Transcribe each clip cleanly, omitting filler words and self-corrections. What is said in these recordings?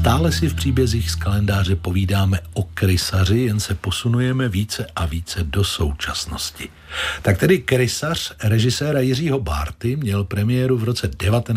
Stále si v příbězích z kalendáře povídáme o Krysaři, jen se posunujeme více a více do současnosti. Tak tedy Krysař režiséra Jiřího Bárty měl premiéru v roce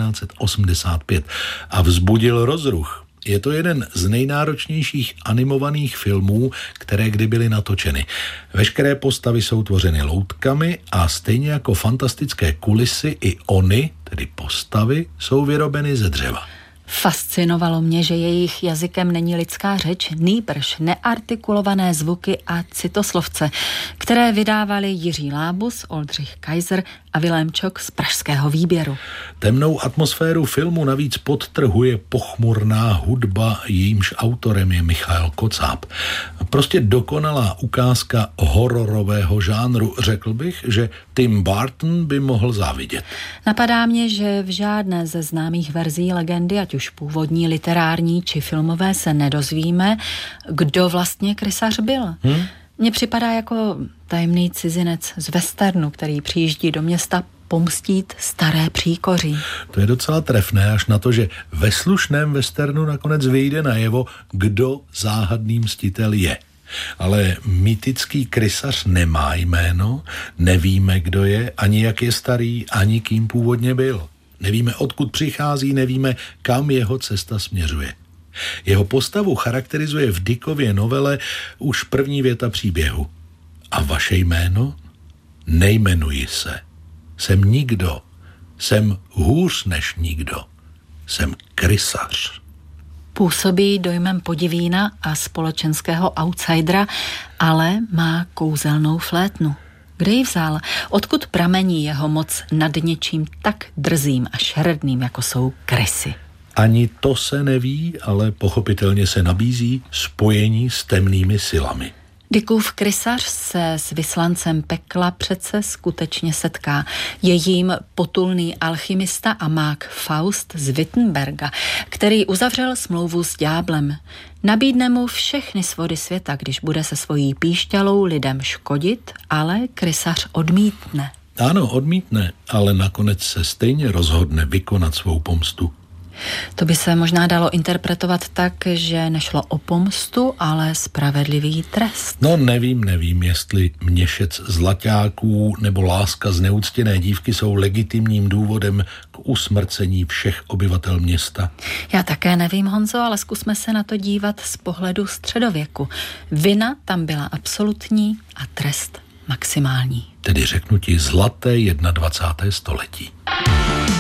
1985 a vzbudil rozruch. Je to jeden z nejnáročnějších animovaných filmů, které kdy byly natočeny. Veškeré postavy jsou tvořeny loutkami a stejně jako fantastické kulisy i oni, tedy postavy, jsou vyrobeny ze dřeva. Fascinovalo mě, že jejich jazykem není lidská řeč, nýbrž neartikulované zvuky a citoslovce, které vydávali Jiří Lábus, Oldřich Kaiser a Vilém Čok z pražského výběru. Temnou atmosféru filmu navíc podtrhuje pochmurná hudba, jejímž autorem je Michael Kocáb. Prostě dokonalá ukázka hororového žánru. Řekl bych, že Tim Burton by mohl závidět. Napadá mě, že v žádné ze známých verzí legendy, ať už původní, literární či filmové, se nedozvíme, kdo vlastně Krysař byl. Mně připadá jako tajemný cizinec z westernu, který přijíždí do města pomstít staré příkoří. To je docela trefné, až na to, že ve slušném westernu nakonec vyjde najevo, kdo záhadný mstitel je. Ale mýtický Krysař nemá jméno, nevíme, kdo je, ani jak je starý, ani kým původně byl. Nevíme, odkud přichází, nevíme, kam jeho cesta směřuje. Jeho postavu charakterizuje v Dickově novele už první věta příběhu. A vaše jméno? Nejmenuji se. Jsem nikdo. Jsem hůř než nikdo. Jsem Krysař. Působí dojmem podivína a společenského outsidera, ale má kouzelnou flétnu. Kde ji vzal? Odkud pramení jeho moc nad něčím tak drzým a šeredným, jako jsou krysy? Ani to se neví, ale pochopitelně se nabízí spojení s temnými silami. Dickův Krysař se s vyslancem pekla přece skutečně setká. Je jím potulný alchymista a mák Faust z Wittenberga, který uzavřel smlouvu s ďáblem. Nabídne mu všechny svody světa, když bude se svojí píšťalou lidem škodit, ale Krysař odmítne. Ano, odmítne, ale nakonec se stejně rozhodne vykonat svou pomstu. To by se možná dalo interpretovat tak, že nešlo o pomstu, ale spravedlivý trest. No nevím, jestli měšec zlaťáků nebo láska z neúctěné dívky jsou legitimním důvodem k usmrcení všech obyvatel města. Já také nevím, Honzo, ale zkusme se na to dívat z pohledu středověku. Vina tam byla absolutní a trest maximální. Tedy řeknu ti zlaté 21. století.